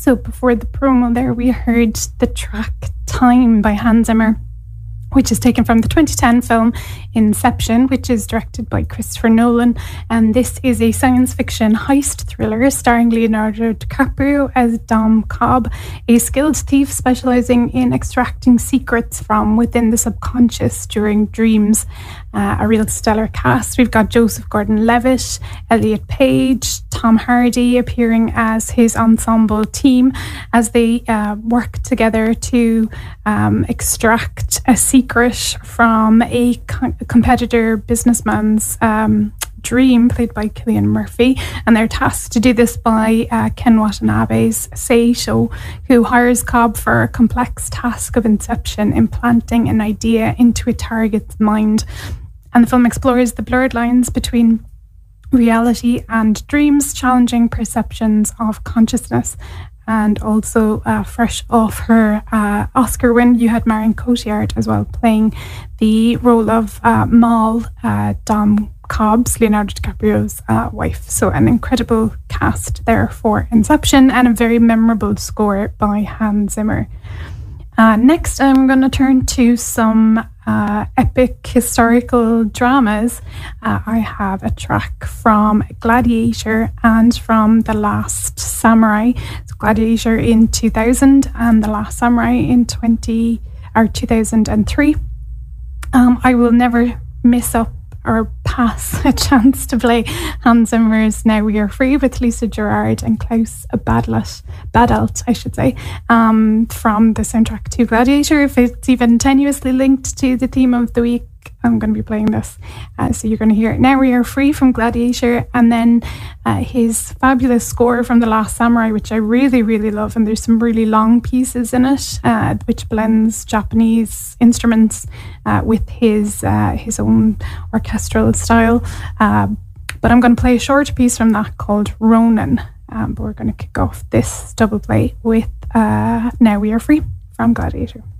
So before the promo there, we heard the track Time by Hans Zimmer, which is taken from the 2010 film Inception, which is directed by Christopher Nolan. And this is a science fiction heist thriller starring Leonardo DiCaprio as Dom Cobb, a skilled thief specializing in extracting secrets from within the subconscious during dreams. A real stellar cast. We've got Joseph Gordon-Levitt, Elliot Page, Tom Hardy appearing as his ensemble team as they work together to extract a secret from a competitor businessman's dream, played by Cillian Murphy, and they're tasked to do this by Ken Watanabe's Seisho, who hires Cobb for a complex task of inception, implanting an idea into a target's mind. And the film explores the blurred lines between reality and dreams, challenging perceptions of consciousness. And also, fresh off her Oscar win, you had Marion Cotillard as well, playing the role of Maul, Dom Cobb's, Leonardo DiCaprio's wife. So an incredible cast there for Inception, and a very memorable score by Hans Zimmer. Next, I'm going to turn to some epic historical dramas. I have a track from Gladiator and from The Last Samurai. So Gladiator in 2000 and The Last Samurai in 2003. I will never miss up or pass a chance to play Hans Zimmer's Now We Are Free with Lisa Gerrard and Klaus Badelt, I should say, from the soundtrack to Gladiator. If it's even tenuously linked to the theme of the week, I'm going to be playing this. So you're going to hear Now We Are Free from Gladiator, and then his fabulous score from The Last Samurai, which I really, really love. And there's some really long pieces in it, which blends Japanese instruments with his own orchestral style. But I'm going to play a short piece from that called Ronin. But we're going to kick off this double play with Now We Are Free from Gladiator.